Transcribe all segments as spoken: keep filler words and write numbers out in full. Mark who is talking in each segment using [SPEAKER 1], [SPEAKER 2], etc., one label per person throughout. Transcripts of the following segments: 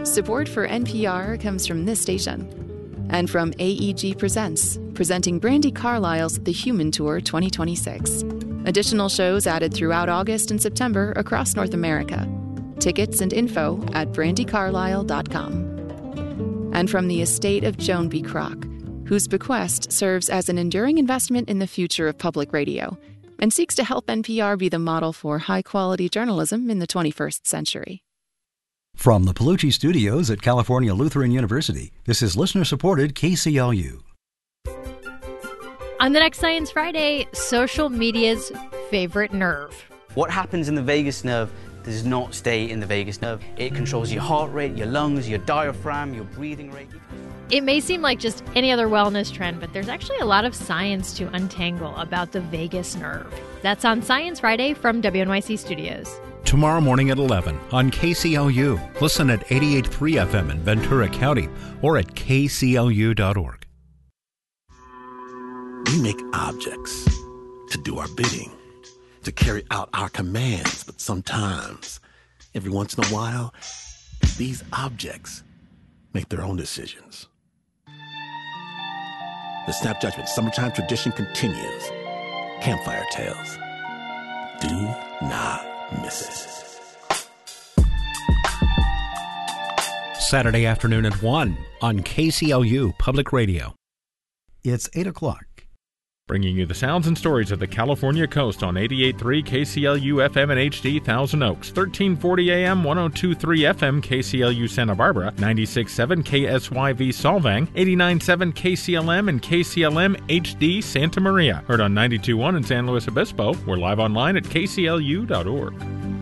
[SPEAKER 1] Support for N P R comes from this station and from A E G Presents, presenting Brandi Carlile's The Human Tour twenty twenty-six. Additional shows added throughout August and September across North America. Tickets and info at brandi carlile dot com. And from the estate of Joan B. Kroc, whose bequest serves as an enduring investment in the future of public radio and seeks to help N P R be the model for high-quality journalism in the twenty-first century.
[SPEAKER 2] From the Palucci Studios at California Lutheran University, this is listener-supported K C L U.
[SPEAKER 3] On the next Science Friday, social media's favorite nerve.
[SPEAKER 4] What happens in the vagus nerve does not stay in the vagus nerve. It controls your heart rate, your lungs, your diaphragm, your breathing rate.
[SPEAKER 3] It may seem like just any other wellness trend, but there's actually a lot of science to untangle about the vagus nerve. That's on Science Friday from W N Y C Studios.
[SPEAKER 5] Tomorrow morning at eleven on K C L U. Listen at eighty-eight point three F M in Ventura County or at k c l u dot org.
[SPEAKER 6] We make objects to do our bidding, to carry out our commands, but sometimes, every once in a while, these objects make their own decisions. The Snap Judgment Summertime tradition continues. Campfire Tales. Do not miss it.
[SPEAKER 5] Saturday afternoon at one on K C L U Public Radio.
[SPEAKER 2] It's eight o'clock.
[SPEAKER 7] Bringing you the sounds and stories of the California coast on eighty-eight point three K C L U F M and H D Thousand Oaks, thirteen forty A M, one oh two point three F M K C L U Santa Barbara, ninety-six point seven K S Y V Solvang, eighty-nine point seven K C L M and K C L M H D Santa Maria. Heard on ninety-two point one in San Luis Obispo. We're live online at k c l u dot org.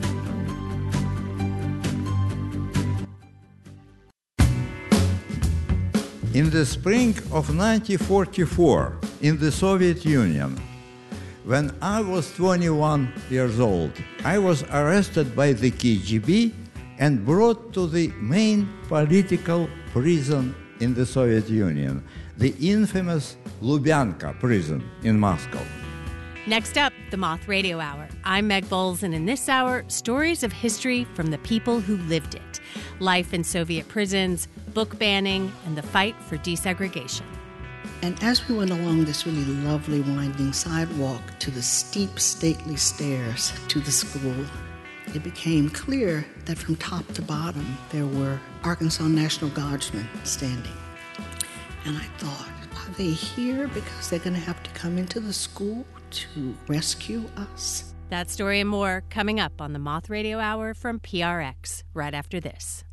[SPEAKER 8] In the spring of nineteen forty-four, in the Soviet Union, when I was twenty-one years old, I was arrested by the K G B and brought to the main political prison in the Soviet Union, the infamous Lubyanka prison in Moscow.
[SPEAKER 9] Next up, the Moth Radio Hour. I'm Meg Bowles, and in this hour, stories of history from the people who lived it. Life in Soviet prisons, book banning, and the fight for desegregation.
[SPEAKER 10] And as we went along this really lovely winding sidewalk to the steep, stately stairs to the school, it became clear that from top to bottom there were Arkansas National Guardsmen standing. And I thought, are they here because they're going to have to come into the school to rescue us?
[SPEAKER 9] That story and more coming up on the Moth Radio Hour from P R X right after this.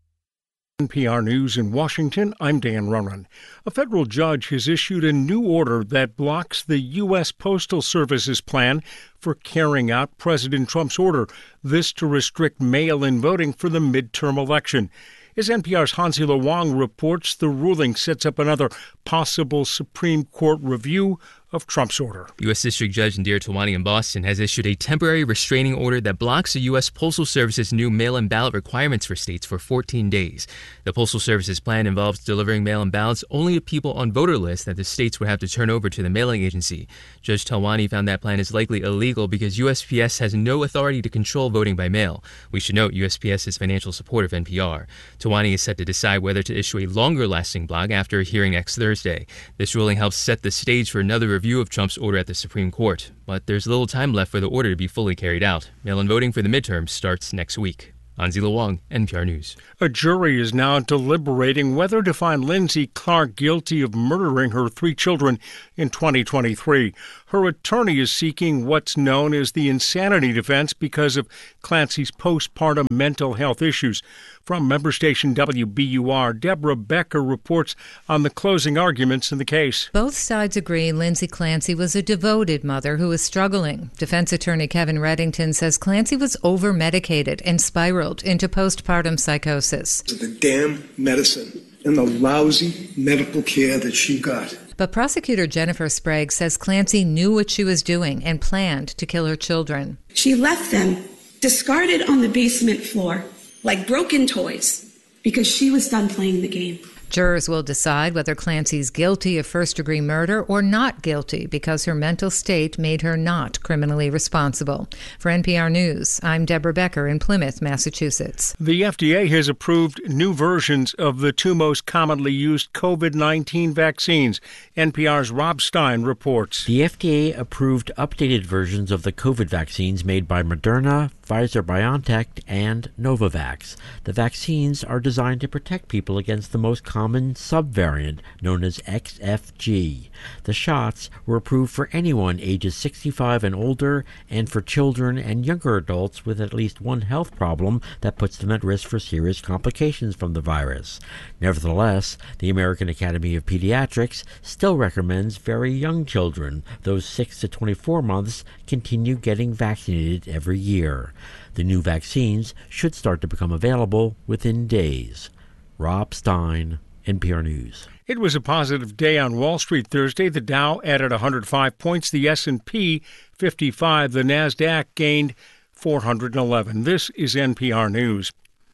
[SPEAKER 11] N P R News in Washington, I'm Dan Ronan. A federal judge has issued a new order that blocks the U S Postal Service's plan for carrying out President Trump's order, this to restrict mail-in voting for the midterm election. As N P R's Hansila Wang reports, the ruling sets up another possible Supreme Court review of Trump's order.
[SPEAKER 12] U S District Judge Indira Tawani in Boston has issued a temporary restraining order that blocks the U S Postal Service's new mail-in ballot requirements for states for fourteen days. The Postal Service's plan involves delivering mail-in ballots only to people on voter lists that the states would have to turn over to the mailing agency. Judge Tawani found that plan is likely illegal because U S P S has no authority to control voting by mail. We should note U S P S is financial support of N P R. Tawani is set to decide whether to issue a longer-lasting block after a hearing next Thursday. This ruling helps set the stage for another review of Trump's order at the Supreme Court, but there's little time left for the order to be fully carried out. Mail-in voting for the midterms starts next week. Anzila Wang, N P R News.
[SPEAKER 11] A jury is now deliberating whether to find Lindsay Clark guilty of murdering her three children in twenty twenty-three. Her attorney is seeking what's known as the insanity defense because of Clancy's postpartum mental health issues. From member station W B U R, Deborah Becker reports on the closing arguments in the case.
[SPEAKER 13] Both sides agree Lindsay Clancy was a devoted mother who was struggling. Defense attorney Kevin Reddington says Clancy was over-medicated and spiraled into postpartum psychosis.
[SPEAKER 14] The damn medicine and the lousy medical care that she got.
[SPEAKER 13] But prosecutor Jennifer Sprague says Clancy knew what she was doing and planned to kill her children.
[SPEAKER 15] She left them discarded on the basement floor like broken toys because she was done playing the game.
[SPEAKER 13] Jurors will decide whether Clancy's guilty of first-degree murder or not guilty because her mental state made her not criminally responsible. For N P R News, I'm Deborah Becker in Plymouth, Massachusetts.
[SPEAKER 11] The F D A has approved new versions of the two most commonly used COVID nineteen vaccines. N P R's Rob Stein reports.
[SPEAKER 15] The F D A approved updated versions of the COVID vaccines made by Moderna, Pfizer-BioNTech, and Novavax. The vaccines are designed to protect people against the most common subvariant known as X F G. The shots were approved for anyone ages sixty-five and older and for children and younger adults with at least one health problem that puts them at risk for serious complications from the virus. Nevertheless, the American Academy of Pediatrics still recommends very young children, those six to twenty-four months, continue getting vaccinated every year. The new vaccines should start to become available within days. Rob Stein, N P R News.
[SPEAKER 11] It was a positive day on Wall Street Thursday. The Dow added one hundred five points, the S and P fifty-five, the Nasdaq gained four hundred eleven. This is N P R News.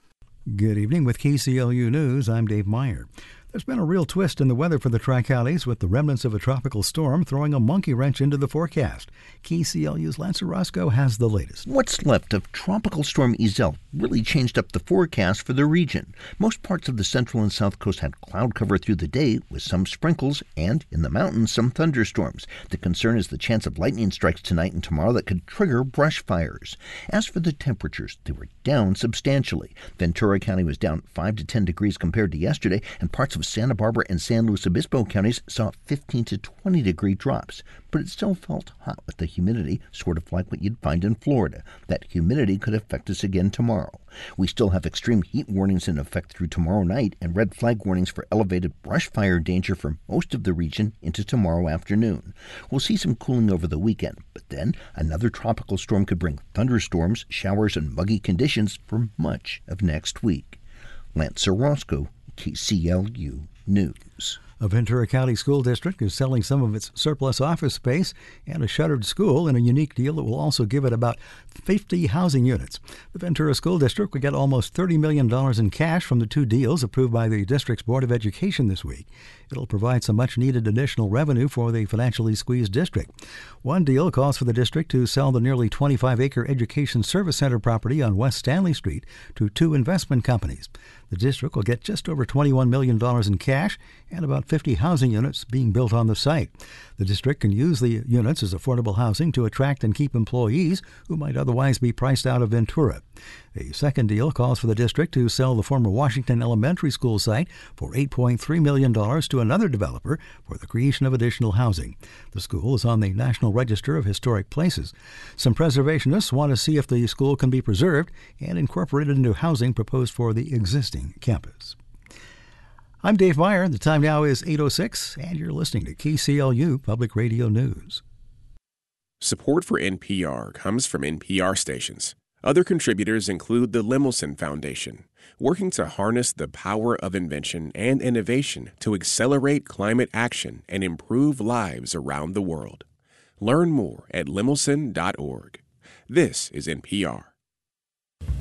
[SPEAKER 2] Good evening with K C L U News. I'm Dave Meyer. There's been a real twist in the weather for the Tri-Counties, with the remnants of a tropical storm throwing a monkey wrench into the forecast. K C L U's Lance Orozco has the latest.
[SPEAKER 16] What's left of Tropical Storm Isel really changed up the forecast for the region. Most parts of the central and south coast had cloud cover through the day, with some sprinkles, and in the mountains, some thunderstorms. The concern is the chance of lightning strikes tonight and tomorrow that could trigger brush fires. As for the temperatures, they were down substantially. Ventura County was down five to ten degrees compared to yesterday, and parts of Santa Barbara and San Luis Obispo counties saw fifteen to twenty degree drops. But it still felt hot with the humidity, sort of like what you'd find in Florida. That humidity could affect us again tomorrow. We still have extreme heat warnings in effect through tomorrow night and red flag warnings for elevated brush fire danger for most of the region into tomorrow afternoon. We'll see some cooling over the weekend, but then another tropical storm could bring thunderstorms, showers, and muggy conditions for much of next week. Lance Orozco, K C L U News.
[SPEAKER 2] A Ventura County school district is selling some of its surplus office space and a shuttered school in a unique deal that will also give it about fifty housing units. The Ventura School District will get almost thirty million dollars in cash from the two deals approved by the district's Board of Education this week. It'll provide some much-needed additional revenue for the financially squeezed district. One deal calls for the district to sell the nearly twenty-five acre Education Service Center property on West Stanley Street to two investment companies. The district will get just over twenty-one million dollars in cash and about fifty housing units being built on the site. The district can use the units as affordable housing to attract and keep employees who might otherwise be priced out of Ventura. A second deal calls for the district to sell the former Washington Elementary School site for eight point three million dollars to another developer for the creation of additional housing. The school is on the National Register of Historic Places. Some preservationists want to see if the school can be preserved and incorporated into housing proposed for the existing campus. I'm Dave Meyer. The time now is eight oh six, and you're listening to K C L U Public Radio News.
[SPEAKER 17] Support for N P R comes from N P R stations. Other contributors include the Lemelson Foundation, working to harness the power of invention and innovation to accelerate climate action and improve lives around the world. Learn more at lemelson dot org. This is N P R.